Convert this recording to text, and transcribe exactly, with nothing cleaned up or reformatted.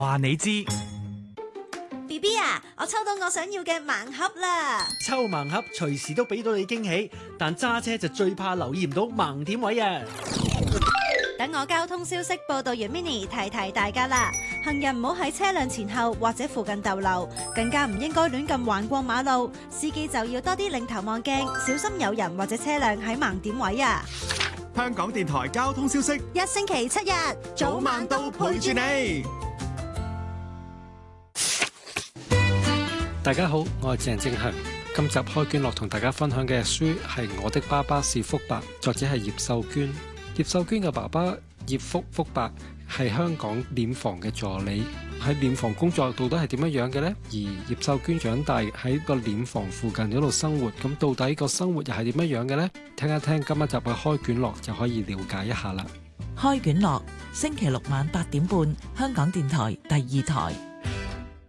話你知。 B B 啊，我抽到我想要嘅盲盒啦！ 抽盲盒隨時都俾到你驚喜，但揸車就最怕留意唔到盲點位啊！ 等我交通消息報道員 Mini 提提大家啦，行人唔好喺車輛前後或者附近逗留，更加唔應該亂咁橫過馬路。司機就要多啲擰頭望鏡，小心有人或者車輛喺盲點位啊！ 香港電台交通消息， 一星期七日早晚都陪住你。 大家好，我係鄭正祥。今集開卷樂同大家分享嘅書係《我的爸爸是福伯》，作者係葉秀娟。葉秀娟嘅爸爸葉福福伯係香港殮房嘅助理，喺殮房工作到底係點樣樣嘅呢？而葉秀娟長大喺個殮房附近嗰度生活，咁到底個生活又係點樣樣嘅呢？聽一聽今一集嘅開卷樂就可以了解一下啦。 開卷樂星期六晚八點半，香港電台第二台。